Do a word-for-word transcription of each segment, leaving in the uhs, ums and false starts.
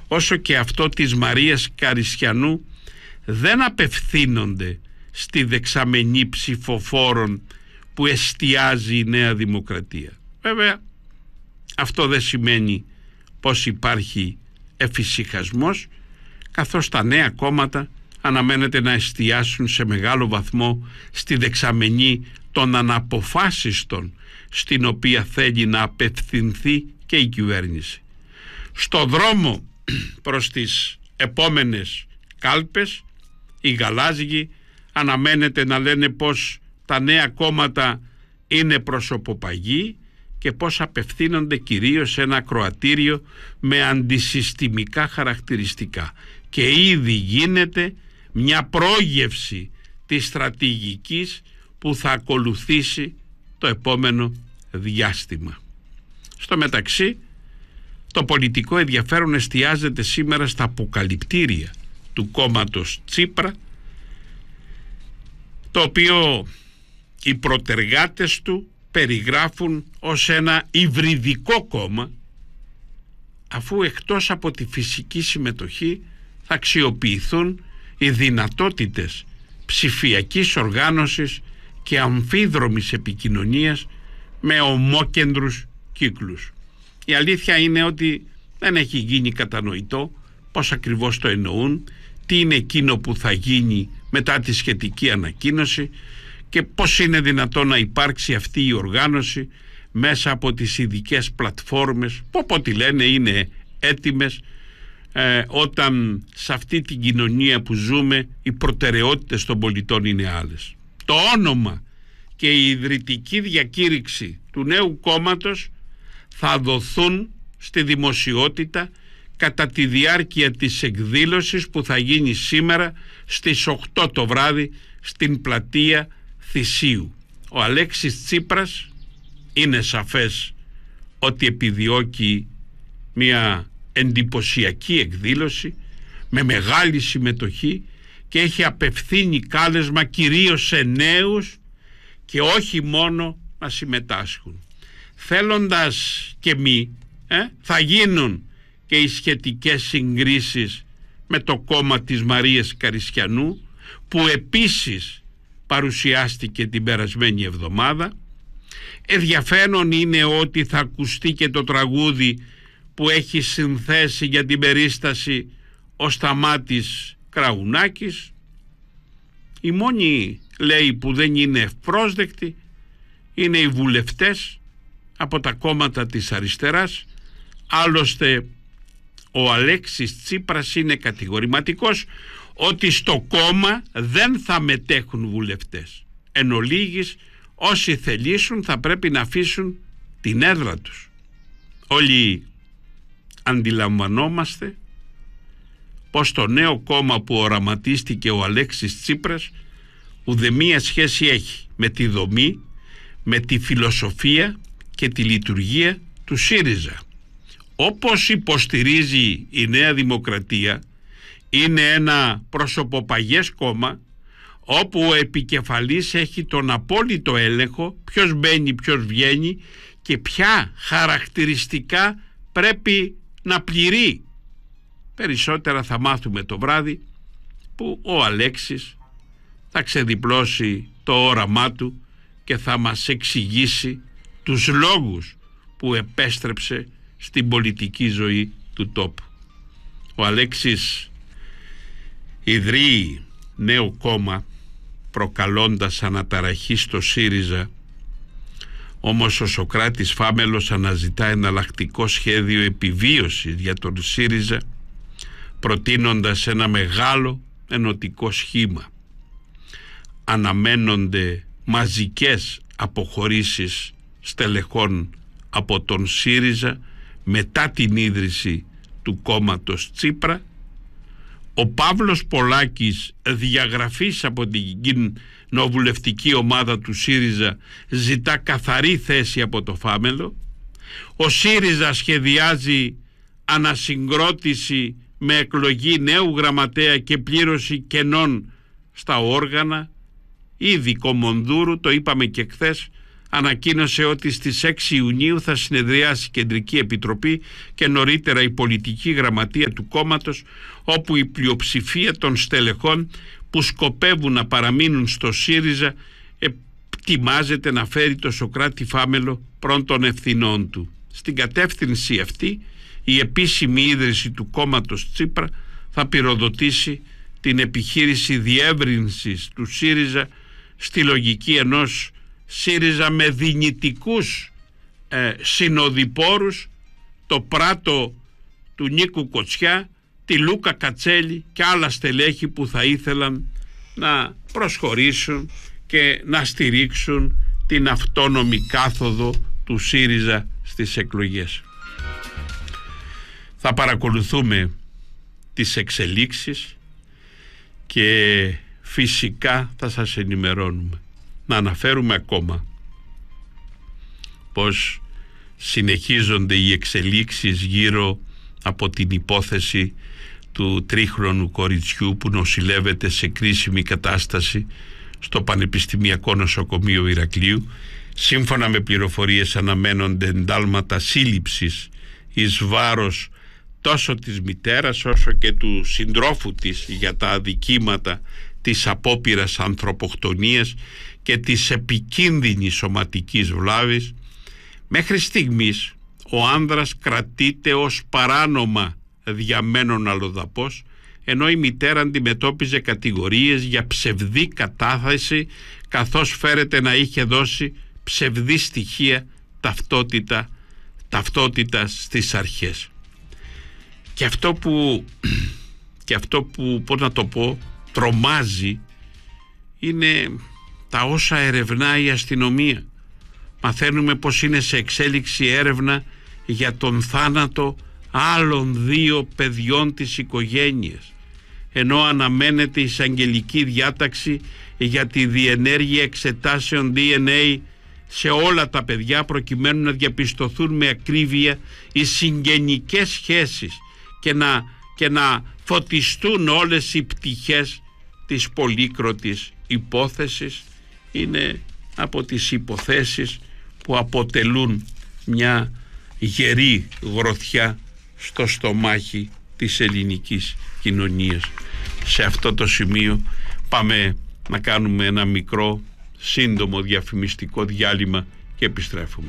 όσο και αυτό της Μαρίας Καριστιανού δεν απευθύνονται στη δεξαμενή ψηφοφόρων που εστιάζει η Νέα Δημοκρατία. Βέβαια, αυτό δεν σημαίνει πως υπάρχει εφησυχασμός, καθώς τα νέα κόμματα αναμένεται να εστιάσουν σε μεγάλο βαθμό στη δεξαμενή των αναποφάσιστων, στην οποία θέλει να απευθυνθεί και η κυβέρνηση. Στο δρόμο προς τις επόμενες κάλπες, οι γαλάζιοι αναμένεται να λένε πως τα νέα κόμματα είναι προσωποπαγοί και πως απευθύνονται κυρίως σε ένα ακροατήριο με αντισυστημικά χαρακτηριστικά, και ήδη γίνεται μια πρόγευση της στρατηγικής που θα ακολουθήσει το επόμενο διάστημα. Στο μεταξύ, το πολιτικό ενδιαφέρον εστιάζεται σήμερα στα αποκαλυπτήρια του κόμματος Τσίπρα, το οποίο οι προτεργάτες του περιγράφουν ως ένα υβριδικό κόμμα, αφού εκτός από τη φυσική συμμετοχή θα αξιοποιηθούν οι δυνατότητες ψηφιακής οργάνωσης και αμφίδρομης επικοινωνίας με ομόκεντρους κύκλους. Η αλήθεια είναι ότι δεν έχει γίνει κατανοητό πώς ακριβώς το εννοούν, τι είναι εκείνο που θα γίνει μετά τη σχετική ανακοίνωση και πώς είναι δυνατόν να υπάρξει αυτή η οργάνωση μέσα από τις ειδικές πλατφόρμες που, από ό,τι λένε, είναι έτοιμες ε, όταν σε αυτή την κοινωνία που ζούμε οι προτεραιότητες των πολιτών είναι άλλες. Το όνομα και η ιδρυτική διακήρυξη του νέου κόμματος θα δοθούν στη δημοσιότητα κατά τη διάρκεια της εκδήλωσης που θα γίνει σήμερα στις οκτώ το βράδυ στην πλατεία Θησίου. Ο Αλέξης Τσίπρας είναι σαφές ότι επιδιώκει μια εντυπωσιακή εκδήλωση με μεγάλη συμμετοχή και έχει απευθύνει κάλεσμα κυρίως σε νέους και όχι μόνο να συμμετάσχουν. Θέλοντας και μη ε, θα γίνουν και οι σχετικές συγκρίσεις με το κόμμα της Μαρίας Καριστιανού, που επίσης παρουσιάστηκε την περασμένη εβδομάδα. Ενδιαφέρον είναι ότι θα ακουστεί και το τραγούδι που έχει συνθέσει για την περίσταση ο Σταμάτης Κραουνάκης. Οι μόνοι, λέει, που δεν είναι ευπρόσδεκτοι είναι οι βουλευτές από τα κόμματα της αριστεράς. Άλλωστε ο Αλέξης Τσίπρας είναι κατηγορηματικός ότι στο κόμμα δεν θα μετέχουν βουλευτές. Εν ολίγης, όσοι θελήσουν θα πρέπει να αφήσουν την έδρα τους. Όλοι αντιλαμβανόμαστε πως το νέο κόμμα που οραματίστηκε ο Αλέξης Τσίπρας ουδέμια σχέση έχει με τη δομή, με τη φιλοσοφία και τη λειτουργία του ΣΥΡΙΖΑ. Όπως υποστηρίζει η Νέα Δημοκρατία, είναι ένα προσωποπαγές κόμμα όπου ο επικεφαλής έχει τον απόλυτο έλεγχο ποιος μπαίνει, ποιος βγαίνει και ποια χαρακτηριστικά πρέπει να πληρεί. Περισσότερα θα μάθουμε το βράδυ που ο Αλέξης θα ξεδιπλώσει το όραμά του και θα μας εξηγήσει τους λόγους που επέστρεψε στην πολιτική ζωή του τόπου. Ο Αλέξης ιδρύει νέο κόμμα προκαλώντας αναταραχή στο ΣΥΡΙΖΑ, όμως ο Σωκράτης Φάμελος αναζητά εναλλακτικό σχέδιο επιβίωσης για τον ΣΥΡΙΖΑ, προτείνοντας ένα μεγάλο ενωτικό σχήμα. Αναμένονται μαζικές αποχωρήσεις στελεχών από τον ΣΥΡΙΖΑ μετά την ίδρυση του κόμματος Τσίπρα. Ο Παύλος Πολάκης, διαγραφής από την κοινοβουλευτική ομάδα του ΣΥΡΙΖΑ, ζητά καθαρή θέση από το Φάμελο. Ο ΣΥΡΙΖΑ σχεδιάζει ανασυγκρότηση με εκλογή νέου γραμματέα και πλήρωση κενών στα όργανα. Ήδη Κομονδούρου, το είπαμε και χθες, ανακοίνωσε ότι στις έξι Ιουνίου θα συνεδριάσει η Κεντρική Επιτροπή και νωρίτερα η πολιτική γραμματεία του κόμματος, όπου η πλειοψηφία των στελεχών που σκοπεύουν να παραμείνουν στο ΣΥΡΙΖΑ ετοιμάζεται να φέρει το Σωκράτη Φάμελο πρώτων ευθυνών του. Στην κατεύθυνση αυτή, η επίσημη ίδρυση του κόμματος Τσίπρα θα πυροδοτήσει την επιχείρηση διεύρυνσης του ΣΥΡΙΖΑ στη λογική ενός ΣΥΡΙΖΑ με δυνητικούς ε, συνοδοιπόρους, το Πράτο του Νίκου Κοτσιά, τη Λούκα Κατσέλη και άλλα στελέχη που θα ήθελαν να προσχωρήσουν και να στηρίξουν την αυτόνομη κάθοδο του ΣΥΡΙΖΑ στις εκλογές. Θα παρακολουθούμε τις εξελίξεις και φυσικά θα σας ενημερώνουμε. Να αναφέρουμε ακόμα πως συνεχίζονται οι εξελίξεις γύρω από την υπόθεση του τρίχρονου κοριτσιού που νοσηλεύεται σε κρίσιμη κατάσταση στο Πανεπιστημιακό Νοσοκομείο Ηρακλείου. Σύμφωνα με πληροφορίες αναμένονται εντάλματα σύλληψης εις βάρος τόσο της μητέρας όσο και του συντρόφου της για τα αδικήματα της απόπειρας ανθρωποκτονίας και της επικίνδυνης σωματικής βλάβης. Μέχρι στιγμής ο άνδρας κρατείται ως παράνομα διαμένων αλλοδαπός, ενώ η μητέρα αντιμετώπιζε κατηγορίες για ψευδή κατάθεση, καθώς φέρεται να είχε δώσει ψευδή στοιχεία ταυτότητα, ταυτότητας στις αρχές. Και αυτό που, και αυτό που, πώς να το πω, τρομάζει είναι τα όσα ερευνά η αστυνομία. Μαθαίνουμε πως είναι σε εξέλιξη έρευνα για τον θάνατο άλλων δύο παιδιών της οικογένειας, ενώ αναμένεται εισαγγελική διάταξη για τη διενέργεια εξετάσεων ντι εν έι σε όλα τα παιδιά, προκειμένου να διαπιστωθούν με ακρίβεια οι συγγενικές σχέσεις και να, και να φωτιστούν όλες οι πτυχές της πολύκροτης υπόθεσης. Είναι από τις υποθέσεις που αποτελούν μια γερή γροθιά στο στομάχι της ελληνικής κοινωνίας. Σε αυτό το σημείο πάμε να κάνουμε ένα μικρό σύντομο διαφημιστικό διάλειμμα και επιστρέφουμε.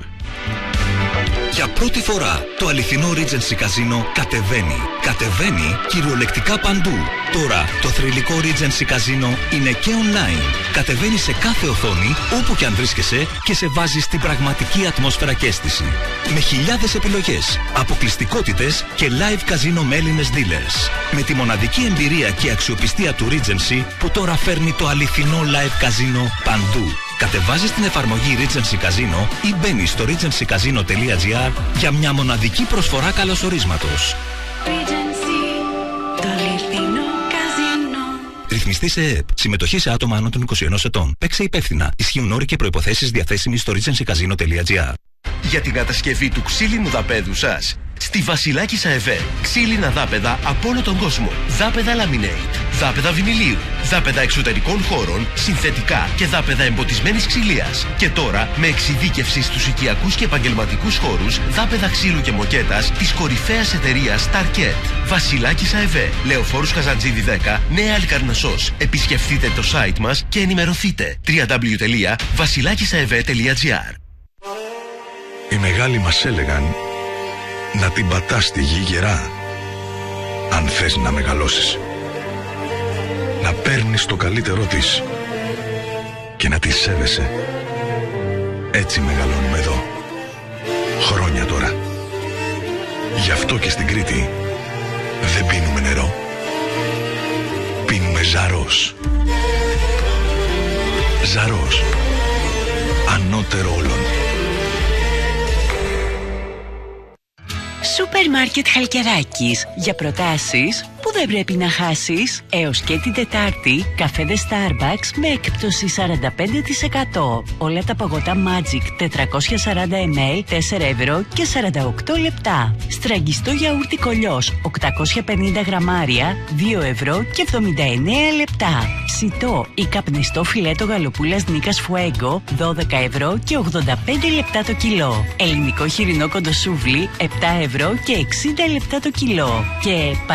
Για πρώτη φορά το αληθινό Regency Casino κατεβαίνει. Κατεβαίνει κυριολεκτικά παντού. Τώρα το θρυλικό Regency Casino είναι και online. Κατεβαίνει σε κάθε οθόνη όπου και αν βρίσκεσαι και σε βάζει στην πραγματική ατμόσφαιρα και αίσθηση. Με χιλιάδες επιλογές, αποκλειστικότητες και live casino με Έλληνες dealers. Με τη μοναδική εμπειρία και αξιοπιστία του Regency που τώρα φέρνει το αληθινό live casino παντού. Κατεβάζεις την εφαρμογή Regency Casino ή μπαίνεις στο regency casino τελεία τζι άρ για μια μοναδική προσφορά καλωσορίσματος. Regency, το αληθινό καζίνο. Ρυθμιστή σε ΕΕΠ. Συμμετοχή σε άτομα άνω των είκοσι ενός ετών. Παίξε υπεύθυνα. Ισχύουν όροι και προϋποθέσεις διαθέσιμοι στο regency casino τελεία τζι άρ. Για την κατασκευή του ξύλινου δαπέδου σας, στη Βασιλάκη ΣΑΕΒΕ. Ξύλινα δάπεδα από όλο τον κόσμο. Δάπεδα laminate, δάπεδα βινιλίου, δάπεδα εξωτερικών χώρων, συνθετικά και δάπεδα εμποτισμένης ξυλίας. Και τώρα με εξειδίκευση στους οικιακούς και επαγγελματικούς χώρους, δάπεδα ξύλου και μοκέτας της κορυφαίας εταιρείας Target. Βασιλάκη ΣΑΕΒΕ. Λεωφόρους Καζαντζίδη δέκα, Νέα Αλικαρνασσός. Επισκεφτείτε το site μας και ενημερωθείτε. double-u double-u double-u τελεία βασιλάκισαεβέ τελεία τζι άρ. Οι μεγάλοι μας έλεγαν να την πατάς τη γη γερά, αν θες να μεγαλώσεις. Να παίρνεις το καλύτερό της και να τη σέβεσαι. Έτσι μεγαλώνουμε εδώ. Χρόνια τώρα. Γι' αυτό και στην Κρήτη δεν πίνουμε νερό. Πίνουμε Ζαρός. Ζαρός. Ανώτερο όλων. Σούπερ Μάρκετ Χαλκιδάκης. Για προτάσεις, που δεν πρέπει να χάσεις. Έως και την Τετάρτη, καφέδες Starbucks με έκπτωση σαράντα πέντε τοις εκατό. Όλα τα παγωτά Magic τετρακόσια σαράντα μιλιλίτρα, τέσσερα ευρώ και σαράντα οκτώ λεπτά. Στραγγιστό γιαούρτι Κολιός, οκτακόσια πενήντα γραμμάρια, δύο ευρώ και εβδομήντα εννέα λεπτά. Σιτό ή καπνιστό φιλέτο γαλοπούλας Νίκας Φουέγκο, δώδεκα ευρώ και ογδόντα πέντε λεπτά το κιλό. Ελληνικό χοιρινό κοντοσούβλι, επτά ευρώ και εξήντα λεπτά το κιλό. Και